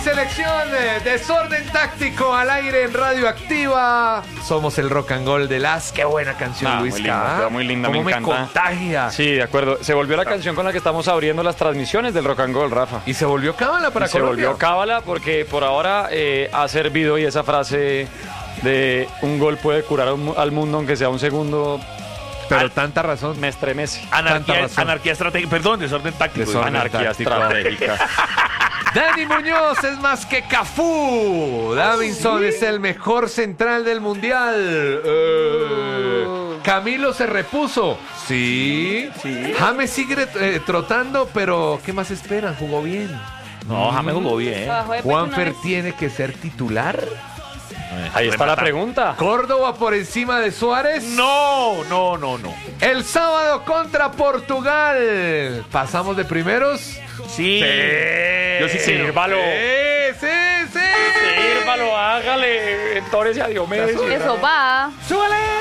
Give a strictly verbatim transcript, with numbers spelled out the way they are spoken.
selección, eh, Desorden Táctico al aire en Radioactiva. Somos el rock and roll de las. Qué buena canción, Ah, Luis. muy linda, quedó muy linda, Cómo me encanta. contagia. Sí, de acuerdo. Se volvió la canción con la que estamos abriendo las transmisiones del Rock and Roll, Rafa. Y se volvió cábala para Y se Colombia. volvió cábala porque por ahora eh, ha servido y esa frase de un gol puede curar a un- al mundo aunque sea un segundo Pero tanta razón. me estremece. Tanta Anarquía, razón. anarquía estratégica, perdón, desorden táctico. Desorden. Anarquía táctico. estratégica. Dani Muñoz es más que Cafú. Davinson es el mejor central del mundial. Eh, Camilo se repuso. Sí. Sí. James sigue eh, trotando, pero ¿qué más esperan? Jugó bien. No, James jugó bien. Bajo de Juanfer personajes. tiene que ser titular. Ahí está la pregunta. Córdoba por encima de Suárez. No, no, no, no. El sábado contra Portugal. ¿Pasamos de primeros? Sí. Yo sí quiero. Sírvalo. Sí, sí, sí. Sírvalo, hágale. Entonces a Diomedes. Eso va. ¡Súbale!